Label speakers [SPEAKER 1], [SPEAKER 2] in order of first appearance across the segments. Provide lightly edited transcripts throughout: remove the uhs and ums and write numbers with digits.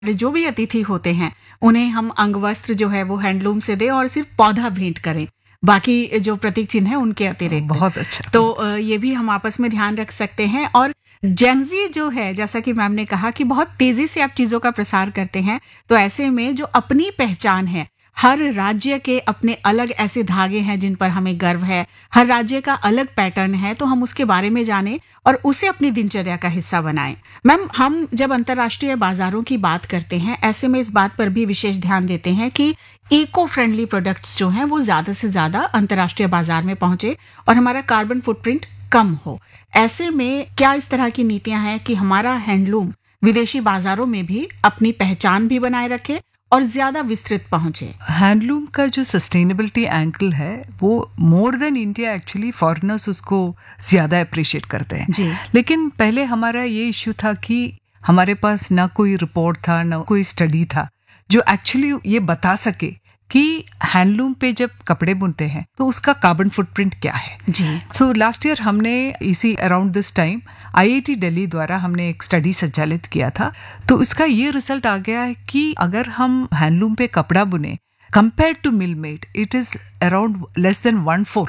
[SPEAKER 1] जो भी अतिथि होते हैं उन्हें हम अंग वस्त्र जो है वो हैंडलूम से दें और सिर्फ पौधा भेंट करें, बाकी जो प्रतीक चिन्ह है उनके अतिरिक्त।
[SPEAKER 2] बहुत अच्छा।
[SPEAKER 1] तो ये भी हम आपस में ध्यान रख सकते हैं। और जेनजी जो है, जैसा कि मैम ने कहा कि बहुत तेजी से आप चीजों का प्रसार करते हैं, तो ऐसे में जो अपनी पहचान है, हर राज्य के अपने अलग ऐसे धागे हैं जिन पर हमें गर्व है, हर राज्य का अलग पैटर्न है, तो हम उसके बारे में जानें और उसे अपनी दिनचर्या का हिस्सा बनाएं। मैम, हम जब अंतर्राष्ट्रीय बाजारों की बात करते हैं, ऐसे में इस बात पर भी विशेष ध्यान देते हैं कि इको फ्रेंडली प्रोडक्ट्स जो हैं वो ज्यादा से ज्यादा अंतर्राष्ट्रीय बाजार में पहुंचे और हमारा कार्बन फुटप्रिंट कम हो। ऐसे में क्या इस तरह की नीतियां हैं कि हमारा हैंडलूम विदेशी बाजारों में भी अपनी पहचान भी बनाए रखे और ज्यादा विस्तृत पहुंचे?
[SPEAKER 2] हैंडलूम का जो सस्टेनेबिलिटी एंगल है वो more than India, actually foreigners उसको ज्यादा अप्रिशिएट करते हैं
[SPEAKER 1] जी।
[SPEAKER 2] लेकिन पहले हमारा ये इश्यू था कि हमारे पास ना कोई रिपोर्ट था, ना कोई स्टडी था जो एक्चुअली ये बता सके कि हैंडलूम पे जब कपड़े बुनते हैं तो उसका कार्बन फुटप्रिंट क्या है।
[SPEAKER 1] जी।
[SPEAKER 2] सो लास्ट ईयर हमने इसी around this time IIT Delhi द्वारा हमने एक स्टडी संचालित किया था। तो इसका ये रिजल्ट आ गया है कि अगर हम हैंडलूम पे कपड़ा बुने compare to mill made, it is around less than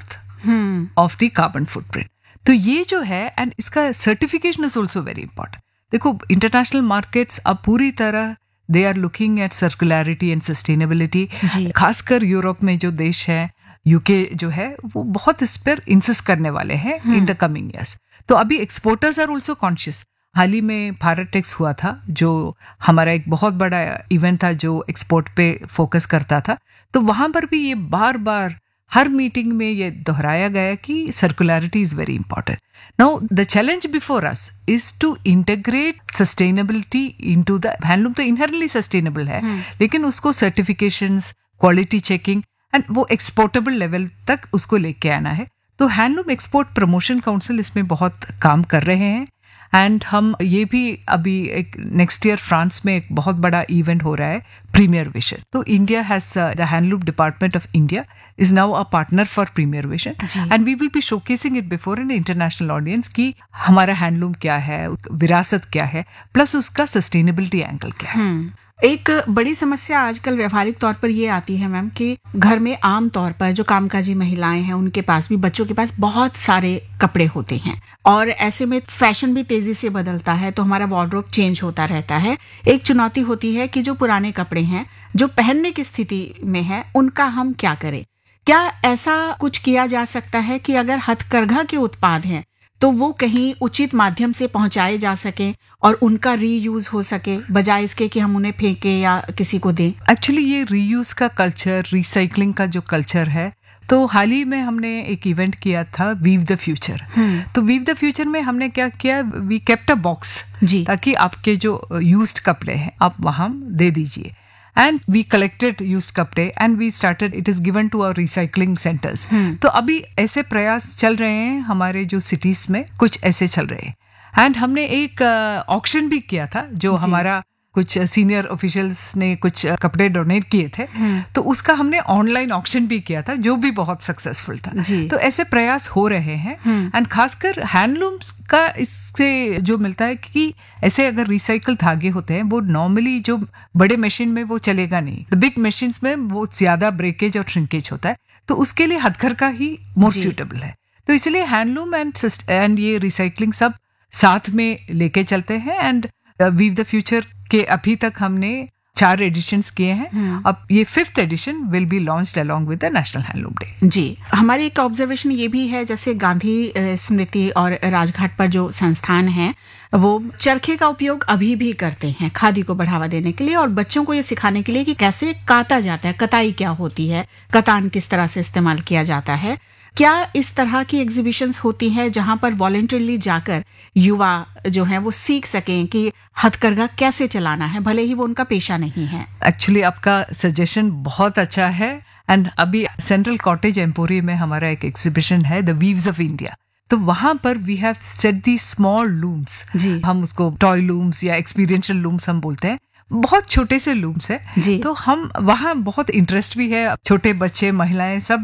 [SPEAKER 2] 1/4 of the carbon footprint. तो ये जो है, एंड इसका certification is also very important. देखो, इंटरनेशनल मार्केट्स अब पूरी तरह they are looking at सर्कुलरिटी and sustainability. खासकर यूरोप में जो देश है, यूके जो है, वो बहुत इस पर इंसिस्ट करने वाले हैं इन द कमिंग ईयर्स। तो अभी एक्सपोर्टर्स आर ऑल्सो कॉन्शियस। हाल ही में भारत टेक्स हुआ था, जो हमारा एक बहुत बड़ा इवेंट था जो एक्सपोर्ट पे फोकस करता था। तो वहां पर भी ये बार बार हर मीटिंग में ये दोहराया गया कि सर्कुलरिटी is very important. Now the challenge before us is to integrate sustainability into the handloom. तो इनहेरेंटली सस्टेनेबल है, लेकिन उसको सर्टिफिकेशंस, क्वालिटी चेकिंग एंड वो एक्सपोर्टेबल लेवल तक उसको लेके आना है। तो हैंडलूम एक्सपोर्ट प्रमोशन काउंसिल इसमें बहुत काम कर रहे हैं। एंड हम ये भी अभी एक नेक्स्ट ईयर फ्रांस में एक बहुत बड़ा इवेंट हो रहा है, प्रीमियर विजन। तो India has the handloom department of India is now a partner for premiere vision and we will be showcasing it before an international audience कि हमारा हैंडलूम क्या है, विरासत क्या है, प्लस उसका सस्टेनेबिलिटी एंगल क्या है।
[SPEAKER 1] एक बड़ी समस्या आजकल व्यवहारिक तौर पर ये आती है मैम कि घर में आम तौर पर जो कामकाजी महिलाएं हैं उनके पास भी, बच्चों के पास बहुत सारे कपड़े होते हैं और ऐसे में फैशन भी तेजी से बदलता है, तो हमारा वार्डरोब चेंज होता रहता है। एक चुनौती होती है कि जो पुराने कपड़े हैं जो पहनने की स्थिति में है उनका हम क्या करें? क्या ऐसा कुछ किया जा सकता है कि अगर हथकरघा के उत्पाद हैं तो वो कहीं उचित माध्यम से पहुंचाए जा सके और उनका रीयूज हो सके, बजाय इसके कि हम उन्हें फेंके या किसी को दें?
[SPEAKER 2] एक्चुअली ये रीयूज का कल्चर, रिसाइकलिंग का जो कल्चर है, तो हाल ही में हमने एक इवेंट किया था, वीव द फ्यूचर। तो वीव द फ्यूचर में हमने क्या किया, वी केप्ट अ बॉक्स, ताकि आपके जो यूज्ड कपड़े हैं आप वहां दे दीजिए। एंड वी कलेक्टेड यूज्ड कपड़े and we started, it is given to our recycling centres. तो अभी ऐसे प्रयास चल रहे हैं हमारे जो सिटीज में, कुछ ऐसे चल रहे हैं। एंड हमने एक ऑक्शन भी किया था, जो हमारा कुछ सीनियर ऑफिशियल्स ने कुछ कपड़े डोनेट किए थे, तो उसका हमने ऑनलाइन ऑक्शन भी किया था, जो भी बहुत सक्सेसफुल था। तो ऐसे प्रयास हो रहे हैं। एंड खासकर हैंडलूम्स का इससे जो मिलता है कि ऐसे अगर रिसाइकल धागे होते हैं वो नॉर्मली जो बड़े मशीन में वो चलेगा नहीं, द बिग मशीन्स में वो ज्यादा ब्रेकेज और श्रिंकेज होता है, तो उसके लिए हथकरघा ही मोर सूटेबल है। तो इसलिए हैंडलूम एंड ये रिसाइकलिंग सब साथ में लेके चलते हैं। एंड वीव द फ्यूचर के अभी तक हमने 4 एडिशंस किए हैं। अब ये 5th addition will be launched along with the national handloom day.
[SPEAKER 1] जी, हमारी एक ऑब्जर्वेशन ये भी है, जैसे गांधी स्मृति और राजघाट पर जो संस्थान हैं वो चरखे का उपयोग अभी भी करते हैं खादी को बढ़ावा देने के लिए और बच्चों को ये सिखाने के लिए कि कैसे काता जाता है, कताई क्या होती है, कतान किस तरह से इस्तेमाल किया जाता है। क्या इस तरह की एग्जीबिशंस होती हैं जहां पर वॉलंटरली जाकर युवा जो हैं वो सीख सकें कि हथकरघा कैसे चलाना है, भले ही वो उनका पेशा नहीं है?
[SPEAKER 2] एक्चुअली आपका सजेशन बहुत अच्छा है। एंड अभी सेंट्रल कॉटेज एम्पोरियम में हमारा एक एग्जीबिशन है, द वीव्स ऑफ इंडिया। तो वहां पर we have set the small looms, हम उसको टॉय लूम्स या एक्सपीरियंशियल लूम्स हम बोलते हैं, बहुत छोटे से लूम्स है। तो हम वहाँ बहुत इंटरेस्ट भी है, छोटे बच्चे, महिलाएं सब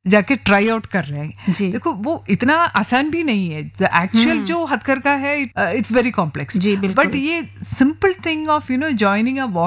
[SPEAKER 2] जाके ट्राई आउट कर रहे हैं।
[SPEAKER 1] जी।
[SPEAKER 2] देखो वो इतना आसान भी नहीं है, एक्चुअल जो हथकरघा है इट्स वेरी कॉम्प्लेक्स,
[SPEAKER 1] जी, बिल्कुल।
[SPEAKER 2] बट ये simple thing of joining a